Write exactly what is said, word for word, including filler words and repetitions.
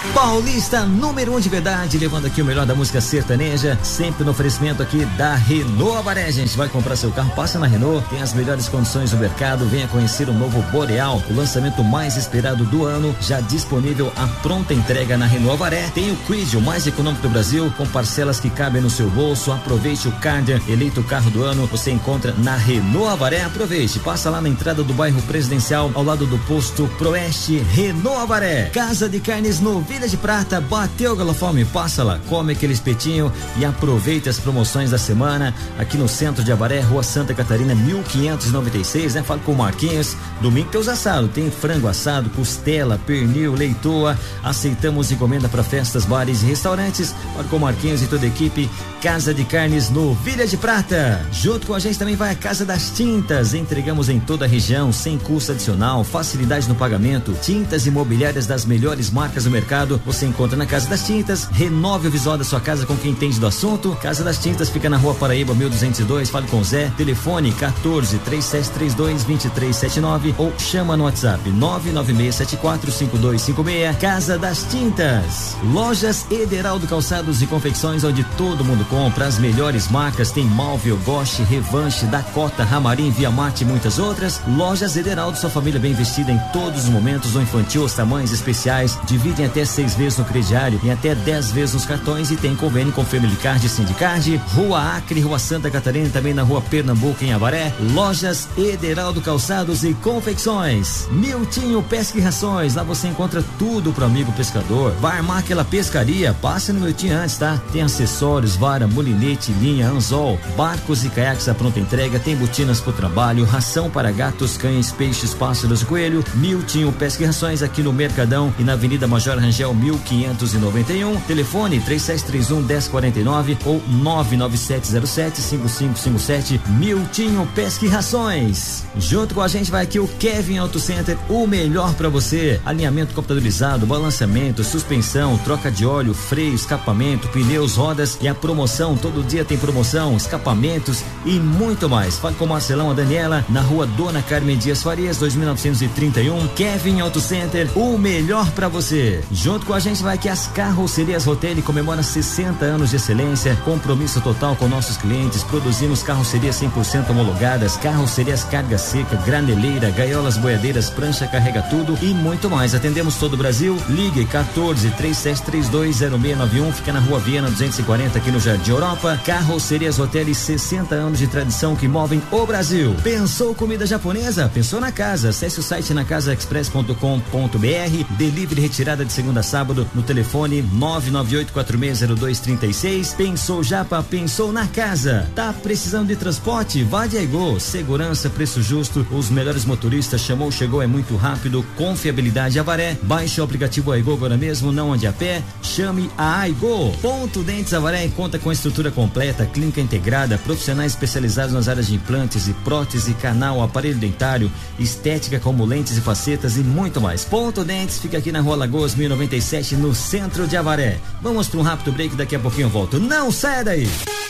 Paulista número um de verdade, levando aqui o melhor da música sertaneja, sempre no oferecimento aqui da Renault Avaré. Gente, vai comprar seu carro, passa na Renault, tem as melhores condições do mercado, venha conhecer o novo Boreal, o lançamento mais esperado do ano, já disponível a pronta entrega na Renault Avaré. Tem o Quid, o mais econômico do Brasil, com parcelas que cabem no seu bolso. Aproveite o Cardia, eleito o carro do ano, você encontra na Renault Avaré. Aproveite, passa lá na entrada do bairro Presidencial, ao lado do posto Proeste. Renault Avaré, Casa de Carnes Novilha de Prata, bateu a fome, passa lá, come aquele espetinho e aproveita as promoções da semana aqui no centro de Avaré, Rua Santa Catarina, mil quinhentos e noventa e seis, né? Fala com o Marquinhos. Domingo tem os assados, tem frango assado, costela, pernil, leitoa. Aceitamos encomenda para festas, bares e restaurantes. Fala com o Marquinhos e toda a equipe. Casa de Carnes Novilha de Prata. Junto com a gente também vai a Casa das Tintas. Entregamos em toda a região, sem custo adicional, facilidade no pagamento. Tintas imobiliárias das melhores marcas do mercado você encontra na Casa das Tintas. Renove o visual da sua casa com quem entende do assunto. Casa das Tintas fica na Rua Paraíba mil duzentos e dois. Fale com o Zé. Telefone quatorze, três sete três dois, dois três sete nove ou chama no WhatsApp nove nove seis sete quatro cinco dois cinco seis. Casa das Tintas. Lojas Ederaldo Calçados e Confecções, onde todo mundo compra as melhores marcas. Tem Malvio, Gosh, Revanche, Dakota, Ramarim, Via Marte e muitas outras. Lojas Ederaldo, sua família bem vestida em todos os momentos. Do infantil aos tamanhos especiais. Dividem até seis vezes no crediário e até dez vezes nos cartões, e tem convênio com Family Card e Sindicard. Rua Acre, Rua Santa Catarina, também na Rua Pernambuco em Avaré. Lojas Ederaldo Calçados e Confecções. Miltinho Pesca e Rações, lá você encontra tudo pro amigo pescador. Vai armar aquela pescaria, passe no Miltinho antes, tá? Tem acessórios, vara, molinete, linha, anzol, barcos e caiaques à pronta entrega, tem botinas pro trabalho, ração para gatos, cães, peixes, pássaros e coelho. Miltinho Pesca e Rações, aqui no Mercadão e na Avenida Major Rangel mil quinhentos e noventa e um. Telefone três sete três um, um zero quatro nove ou nove nove sete zero sete, cinco cinco cinco sete. Miltinho Pesca e Rações. Junto com a gente vai aqui o Kevin Auto Center, o melhor para você. Alinhamento computadorizado, balanceamento, suspensão, troca de óleo, freio, escapamento, pneus, rodas, e a promoção, todo dia tem promoção, escapamentos e muito mais. Fale com o Marcelão, a Daniela, na Rua Dona Carmen Dias Farias, dois mil novecentos e trinta e um. Kevin Auto Center, o melhor para você. Junto com a gente vai que as Carrocerias Rotelli comemora sessenta anos de excelência, compromisso total com nossos clientes. Produzimos carrocerias cem por cento homologadas, carrocerias carga seca, graneleira, gaiolas boiadeiras, prancha carrega tudo e muito mais. Atendemos todo o Brasil. Ligue quatorze, três sete três dois, zero seis nove um, fica na Rua Viana duzentos e quarenta, aqui no Jardim Europa. Carrocerias Rotelli, sessenta anos de tradição que movem o Brasil. Pensou comida japonesa? Pensou na casa. Acesse o site na casa express ponto com ponto br. Delivery retirada de segunda a sábado no telefone nove nove oito quatro seis zero dois três seis. Pensou Japa, pensou na casa. Tá precisando de transporte? Vá de Aigo. Segurança, preço justo, os melhores motoristas. Chamou, chegou, é muito rápido. Confiabilidade Avaré. Baixe o aplicativo Aigo agora mesmo, não ande a pé. Chame a Aigo. Ponto Dentes Avaré conta com estrutura completa, clínica integrada, profissionais especializados nas áreas de implantes e prótese, canal, aparelho dentário, estética como lentes e facetas e muito mais. Ponto Dentes fica aqui na Rua Lagoas mil e noventa e sete, no centro de Avaré. Vamos para um rápido break, daqui a pouquinho eu volto. Não saia daí!